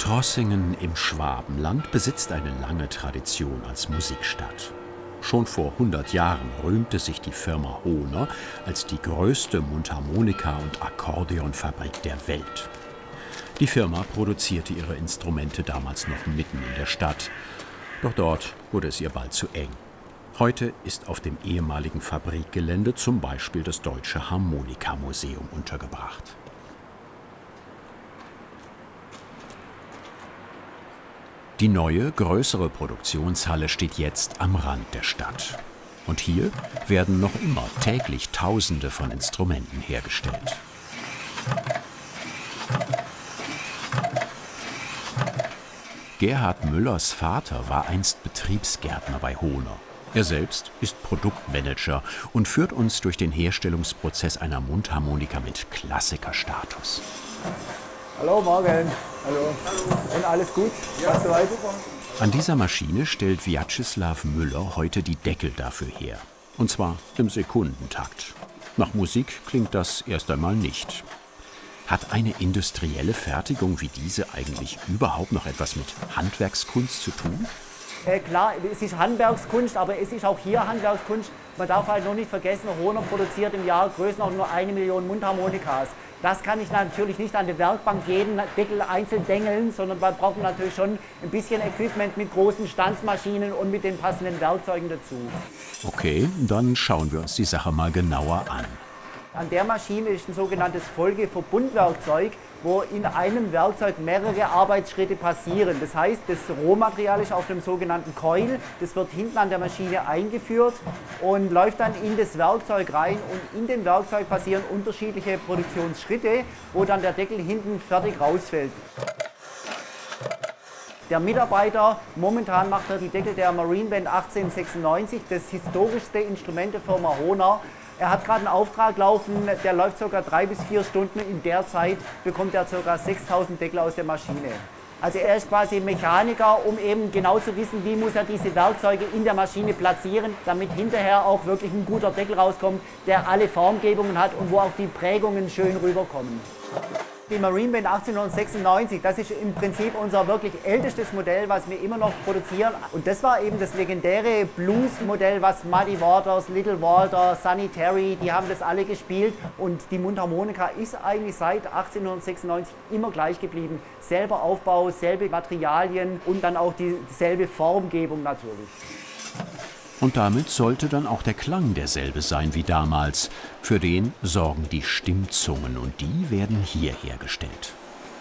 Trossingen im Schwabenland besitzt eine lange Tradition als Musikstadt. Schon vor 100 Jahren rühmte sich die Firma Hohner als die größte Mundharmonika- und Akkordeonfabrik der Welt. Die Firma produzierte ihre Instrumente damals noch mitten in der Stadt. Doch dort wurde es ihr bald zu eng. Heute ist auf dem ehemaligen Fabrikgelände zum Beispiel das Deutsche Harmonikamuseum untergebracht. Die neue, größere Produktionshalle steht jetzt am Rand der Stadt. Und hier werden noch immer täglich Tausende von Instrumenten hergestellt. Gerhard Müllers Vater war einst Betriebsgärtner bei Hohner. Er selbst ist Produktmanager und führt uns durch den Herstellungsprozess einer Mundharmonika mit Klassikerstatus. Hallo, morgen. Hallo. Und alles gut? Ja, soweit? An dieser Maschine stellt Vjacheslav Müller heute die Deckel dafür her. Und zwar im Sekundentakt. Nach Musik klingt das erst einmal nicht. Hat eine industrielle Fertigung wie diese eigentlich überhaupt noch etwas mit Handwerkskunst zu tun? Klar, es ist Handwerkskunst, aber es ist auch hier Handwerkskunst. Man darf halt noch nicht vergessen, Hohner produziert im Jahr größtenteils nur 1 Million Mundharmonikas. Das kann ich natürlich nicht an der Werkbank jeden Deckel einzeln dengeln, sondern man braucht natürlich schon ein bisschen Equipment mit großen Stanzmaschinen und mit den passenden Werkzeugen dazu. Okay, dann schauen wir uns die Sache mal genauer an. An der Maschine ist ein sogenanntes Folgeverbundwerkzeug, wo in einem Werkzeug mehrere Arbeitsschritte passieren. Das heißt, das Rohmaterial ist auf dem sogenannten Coil, das wird hinten an der Maschine eingeführt und läuft dann in das Werkzeug rein, und in dem Werkzeug passieren unterschiedliche Produktionsschritte, wo dann der Deckel hinten fertig rausfällt. Der Mitarbeiter, momentan macht er die Deckel der Marine Band 1896, das historischste Instrument der Firma Hohner. Er hat gerade einen Auftrag laufen, der läuft ca. 3 bis 4 Stunden. In der Zeit bekommt er ca. 6000 Deckel aus der Maschine. Also er ist quasi Mechaniker, um eben genau zu wissen, wie muss er diese Werkzeuge in der Maschine platzieren, damit hinterher auch wirklich ein guter Deckel rauskommt, der alle Formgebungen hat und wo auch die Prägungen schön rüberkommen. Die Marine Band 1896, das ist im Prinzip unser wirklich ältestes Modell, was wir immer noch produzieren. Und das war eben das legendäre Blues-Modell, was Muddy Waters, Little Walter, Sonny Terry, die haben das alle gespielt. Und die Mundharmonika ist eigentlich seit 1896 immer gleich geblieben. Selber Aufbau, selbe Materialien und dann auch dieselbe Formgebung natürlich. Und damit sollte dann auch der Klang derselbe sein wie damals. Für den sorgen die Stimmzungen, und die werden hier hergestellt.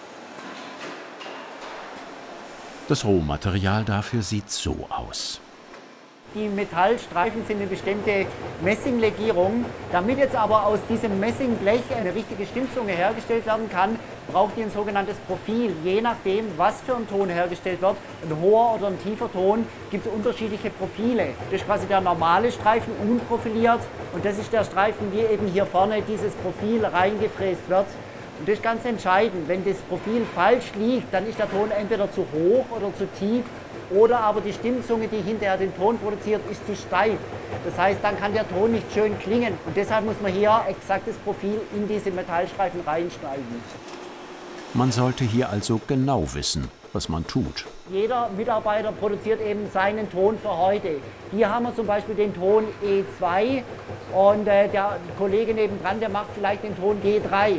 Das Rohmaterial dafür sieht so aus. Die Metallstreifen sind eine bestimmte Messinglegierung. Damit jetzt aber aus diesem Messingblech eine richtige Stimmzunge hergestellt werden kann, braucht ihr ein sogenanntes Profil. Je nachdem, was für ein Ton hergestellt wird, ein hoher oder ein tiefer Ton, gibt es unterschiedliche Profile. Das ist quasi der normale Streifen, unprofiliert. Und das ist der Streifen, wie eben hier vorne dieses Profil reingefräst wird. Und das ist ganz entscheidend. Wenn das Profil falsch liegt, dann ist der Ton entweder zu hoch oder zu tief. Oder aber die Stimmzunge, die hinterher den Ton produziert, ist zu steif. Das heißt, dann kann der Ton nicht schön klingen. Und deshalb muss man hier exaktes Profil in diese Metallstreifen reinschneiden. Man sollte hier also genau wissen, was man tut. Jeder Mitarbeiter produziert eben seinen Ton für heute. Hier haben wir zum Beispiel den Ton E2 und der Kollege nebendran, der macht vielleicht den Ton G3.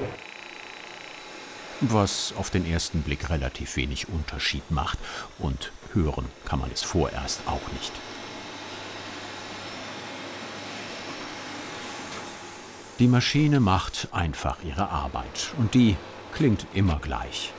Was auf den ersten Blick relativ wenig Unterschied macht. Und hören kann man es vorerst auch nicht. Die Maschine macht einfach ihre Arbeit. Und die klingt immer gleich.